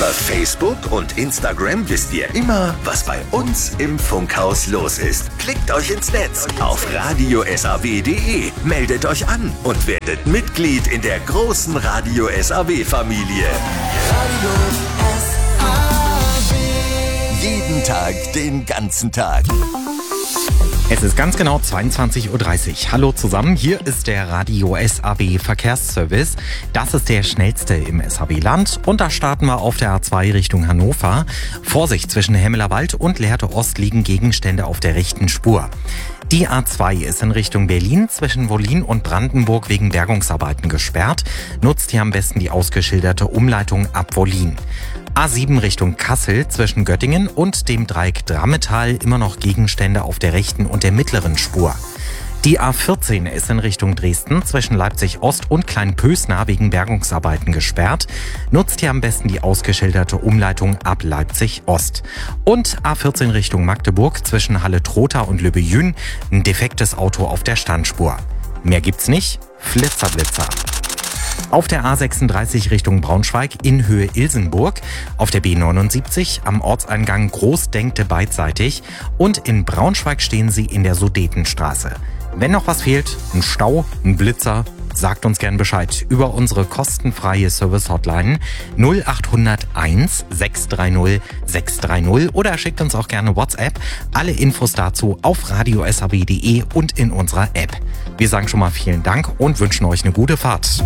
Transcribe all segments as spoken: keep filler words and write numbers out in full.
Über Facebook und Instagram wisst ihr immer, was bei uns im Funkhaus los ist. Klickt euch ins Netz auf radio s a w punkt d e, meldet euch an und werdet Mitglied in der großen Radio S A W-Familie. Radio S A W. Jeden Tag, den ganzen Tag. Es ist ganz genau zweiundzwanzig Uhr dreißig. Hallo zusammen, hier ist der Radio S A W Verkehrsservice. Das ist der schnellste im S A W-Land und da starten wir auf der A zwei Richtung Hannover. Vorsicht, zwischen Hemmelerwald und Lehrte Ost liegen Gegenstände auf der rechten Spur. Die A zwei ist in Richtung Berlin zwischen Wollin und Brandenburg wegen Bergungsarbeiten gesperrt. Nutzt hier am besten die ausgeschilderte Umleitung ab Wollin. A sieben Richtung Kassel zwischen Göttingen und dem Dreieck Drammetal immer noch Gegenstände auf der rechten und der mittleren Spur. Die A vierzehn ist in Richtung Dresden zwischen Leipzig Ost und Kleinpösna wegen Bergungsarbeiten gesperrt. Nutzt hier am besten die ausgeschilderte Umleitung ab Leipzig Ost. Und A vierzehn Richtung Magdeburg zwischen Halle-Trotha und Lübbe-Jün ein defektes Auto auf der Standspur. Mehr gibt's nicht. Flitzer, Blitzer. Auf der A sechsunddreißig Richtung Braunschweig in Höhe Ilsenburg, auf der B neunundsiebzig am Ortseingang Großdenkte beidseitig und in Braunschweig stehen Sie in der Sudetenstraße. Wenn noch was fehlt, ein Stau, ein Blitzer, sagt uns gern Bescheid über unsere kostenfreie Service-Hotline null acht null eins sechs drei null sechs drei null oder schickt uns auch gerne WhatsApp. Alle Infos dazu auf radio s a w punkt d e und in unserer App. Wir sagen schon mal vielen Dank und wünschen euch eine gute Fahrt.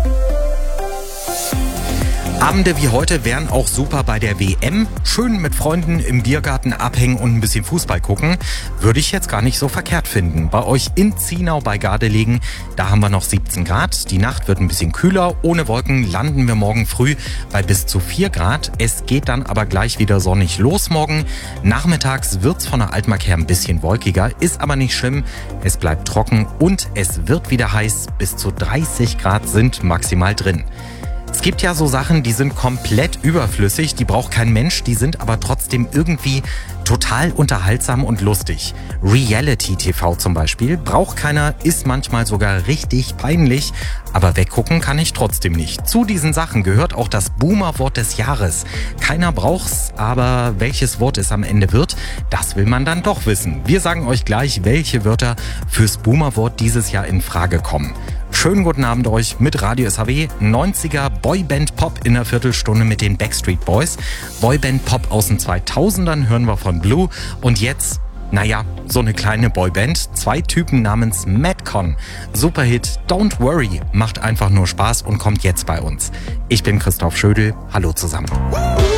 Abende wie heute wären auch super bei der W M. Schön mit Freunden im Biergarten abhängen und ein bisschen Fußball gucken. Würde ich jetzt gar nicht so verkehrt finden. Bei euch in Zienau bei Gardelegen, da haben wir noch siebzehn Grad. Die Nacht wird ein bisschen kühler. Ohne Wolken landen wir morgen früh bei bis zu vier Grad. Es geht dann aber gleich wieder sonnig los morgen. Nachmittags wird's von der Altmark her ein bisschen wolkiger, ist aber nicht schlimm. Es bleibt trocken und es wird wieder heiß. Bis zu dreißig Grad sind maximal drin. Es gibt ja so Sachen, die sind komplett überflüssig, die braucht kein Mensch, die sind aber trotzdem irgendwie total unterhaltsam und lustig. Reality-T V zum Beispiel braucht keiner, ist manchmal sogar richtig peinlich, aber weggucken kann ich trotzdem nicht. Zu diesen Sachen gehört auch das Boomer-Wort des Jahres. Keiner braucht's, aber welches Wort es am Ende wird, das will man dann doch wissen. Wir sagen euch gleich, welche Wörter fürs Boomer-Wort dieses Jahr in Frage kommen. Schönen guten Abend euch mit Radio S A W, neunziger Boyband Pop in der Viertelstunde mit den Backstreet Boys. Boyband Pop aus den zweitausendern hören wir von Blue und jetzt, naja, so eine kleine Boyband, zwei Typen namens Madcon. Superhit Don't Worry macht einfach nur Spaß und kommt jetzt bei uns. Ich bin Christoph Schödel, hallo zusammen.